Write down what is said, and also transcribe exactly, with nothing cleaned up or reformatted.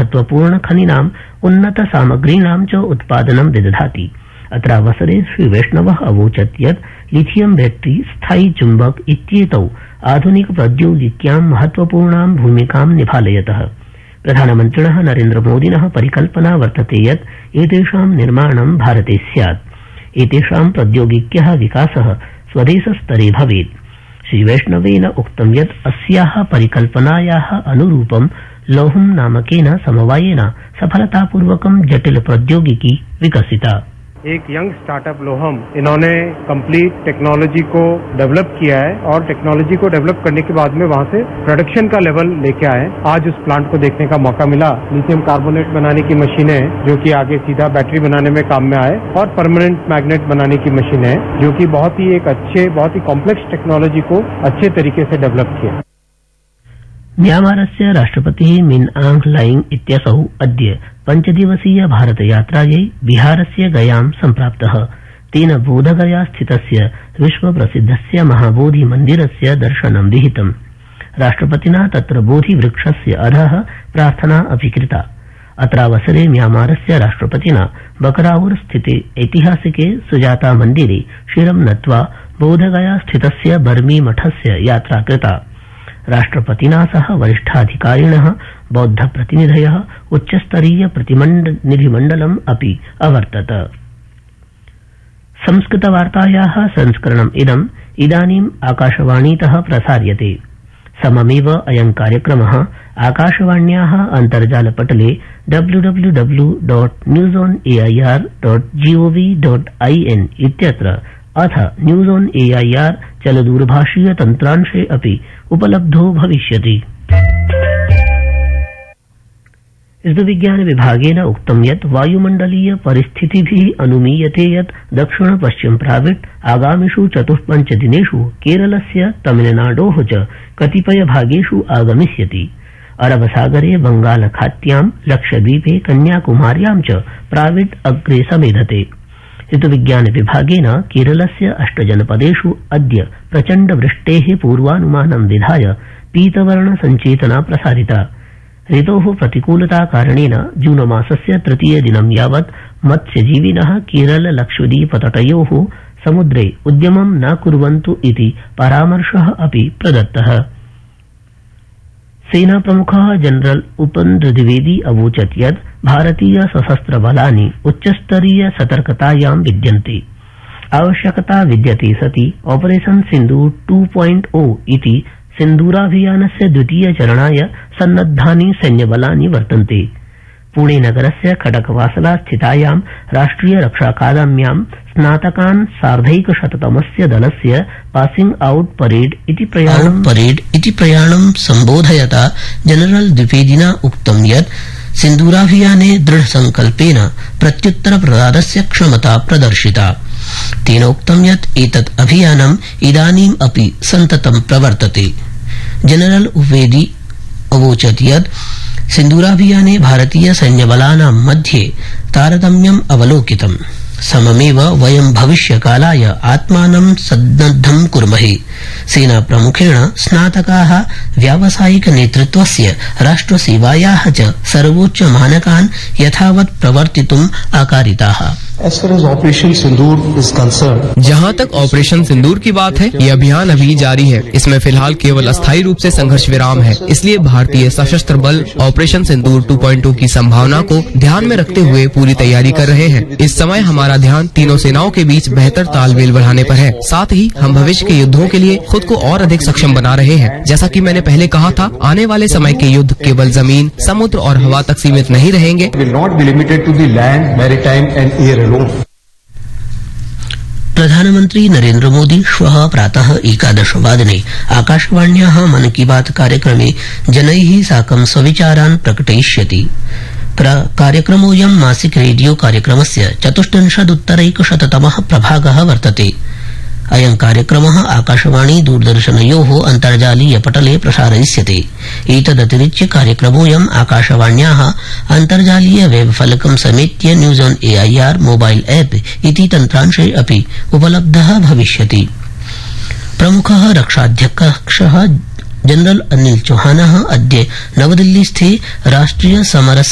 महत्वपूर्ण खनिनाम् उन्नत सामग्रीणां च उत्पादनं विदधाति। अत्रावसरे श्रीवैष्णवः अवोचत् यत् लिथियम बैटरी, स्थायी चुम्बक इत्येतौ आधुनिक प्रौद्योगिक्यां महत्वपूर्णां भूमिकां निभालयतः। प्रधानमन्त्रिणः नरेन्द्रमोदिनः परिकल्पना वर्तते यत् एतेषां निर्माणं भारते स्यात्। एतेषां प्रौद्योगिक्यः विकासः स्वदेशस्तरे भवेत्। श्रीवैष्णवेन उक्तं यत् अस्याः परिकल्पनायाः अनुरूपं लौहम नामकेन समवायेन सफलतापूर्वकं जटिल प्रौद्योगिकी विकसिता। एक यंग स्टार्टअप लोहम, इन्होंने कंप्लीट टेक्नोलॉजी को डेवलप किया है और टेक्नोलॉजी को डेवलप करने के बाद में वहां से प्रोडक्शन का लेवल लेके आए। आज उस प्लांट को देखने का मौका मिला। लिथियम कार्बोनेट बनाने की मशीनें जो कि आगे सीधा बैटरी बनाने में काम में आए और परमानेंट मैग्नेट बनाने की मशीन है जो कि बहुत ही एक अच्छे, बहुत ही कॉम्प्लेक्स टेक्नोलॉजी को अच्छे तरीके से डेवलप किया। म्यांमारस्य राष्ट्रपतिः मिन आंग लाइंग इत्यसौ अद्य पञ्चदिवसीय भारतयात्रायै बिहारस्य गयां सम्प्राप्तः। तेन बोधगया स्थितस्य विश्वप्रसिद्धस्य महाबोधि मन्दिरस्य दर्शनं विहितम्। राष्ट्रपतिना तत्र बोधिवृक्षस्य अधः प्रार्थना अपि कृता। अत्रावसरे म्यांमारस्य राष्ट्रपतिना बकराउर स्थिते ऐतिहासिके सुजाता मन्दिरे शिरं नत्वा बोधगया स्थितस्य बर्मी मठस्य यात्रा कृता। राष्ट्रपतिना सह वरिष्ठाधिकारिणः, बौद्धप्रतिनिधयः, उच्चस्तरीय प्रतिनिधिमण्डलम् अपि अवर्तत। संस्कृतवार्तायाः संस्करणम् इदम् इदानीम् आकाशवाणीतः प्रसार्यते। सममेव अयं कार्यक्रमः आकाशवाण्याः अन्तर्जालपटले W W W dot news on AIR dot gov dot IN इत्यत्र अथ न्यूज ऑन एआईआर चलदूरभाषीय तन्त्रांशे अपि उपलब्धो भविष्यति। ऋतुविज्ञान विभागेन उक्तं यत् वायुमण्डलीय परिस्थितिभिः अनुमीयते यत् दक्षिण पश्चिम प्राविट् आगामिषु चतुःपञ्च दिनेषु केरलस्य तमिलनाडोः च कतिपय भागेषु आगमिष्यति। अरबसागरे बंगालखात्यां, लक्षद्वीपे, कन्याकुमार्यां च प्राविट् अग्रे समेधते। ऋतुविज्ञान विभागेन केरलस्य अष्ट जनपदेषु अद्य प्रचण्ड वृष्टेः पूर्वानुमानं विधाय पीतवर्ण संचेतना प्रसारिता। ऋतोः प्रतिकूलता कारणेन जूनमासस्य तृतीय दिनं यावत् मत्स्यजीविनः केरल लक्षद्वीप तटयोः समुद्रे उद्यमं न कुर्वन्तु इति परामर्शः अपि प्रदत्तः। सेनाप्रमुखः जनरल उपेन्द्र द्विवेदी अवोचत् यत् भारतीय सशस्त्र बलानि उच्चस्तरीय सतर्कतायां विद्यन्ते। आवश्यकता विद्यते सति ऑपरेशन सिंदूर टू पॉइंट ओ इति सिन्दूराभियानस्य द्वितीय चरणाय सन्नद्धानि सैन्यबलानि वर्तन्ते। पुणे नगरस्य खडकवासला स्थितायां राष्ट्रिय रक्षाकादम्यां स्नातकान् सार्धैकशततमस्य दलस्य पासिंग आउट परेड इति प्रयाणं परेड इति प्रयाणं सम्बोधयता जनरल द्विवेदिना उक्तं यत् सिन्दूराभियाने दृढसंकल्पेन प्रत्युत्तरप्रदानस्य क्षमता प्रदर्शिता। तेनोक्तं यत् एतत् अभियानम् इदानीम् अपि सन्ततं प्रवर्तते। जनरल द्विवेदी अवोचत् यत् सिन्दूराभियाने भारतीय सैन्यबलानां मध्ये तारतम्यम् अवलोकितम्। सममेव वयं भविष्यकालाय आत्मानं सन्नद्धं कुर्महे। सेनाप्रमुखेण स्नातकाः व्यावसायिक नेतृत्वस्य, राष्ट्रसेवायाः च सर्वोच्च मानकान् यथावत् प्रवर्तितुम् आकारिताः। As far as Operation Sindoor is concerned, जहाँ तक ऑपरेशन सिंदूर की बात है, ये अभियान अभी जारी है। इसमें फिलहाल केवल अस्थायी रूप से संघर्ष विराम है। इसलिए भारतीय सशस्त्र बल ऑपरेशन सिंदूर टू पॉइंट ओ की संभावना को ध्यान में रखते हुए पूरी तैयारी कर रहे हैं। इस समय हमारा ध्यान तीनों सेनाओं के बीच बेहतर तालमेल बढ़ाने पर है। साथ ही हम भविष्य के युद्धों के लिए खुद को और अधिक सक्षम बना रहे हैं। जैसा कि मैंने पहले कहा था, आने वाले समय के युद्ध केवल जमीन, समुद्र और हवा तक सीमित नहीं रहेंगे। will not be limited to the land, maritime and air alone. प्रधानमन्त्री नरेन्द्र मोदी श्वः प्रातः एकादशवादने आकाशवाण्याः मन की बात कार्यक्रमे जनैः साकं स्वविचारान् प्रकटयिष्यति। कार्यक्रमोऽयं मासिक रेडियो कार्यक्रमस्य चतुष्टंशदुत्तरैकशततमः प्रभागः वर्तते। अयं कार्यक्रमः आकाशवाणी दूरदर्शनयोः अन्तर्जालीय पटले प्रसारयिष्यते। एतदतिरिच्य कार्यक्रमोऽयम् आकाशवाण्याः अन्तर्जालीय वेबफलकं समेत्य news on AIR mobile app इति तन्त्रांशे अपि उपलब्धः भविष्यति। प्रमुखः रक्षाध्यक्षः जनरल अनिल चौहानः अद्य नवदिल्लीस्थे राष्ट्रिय समर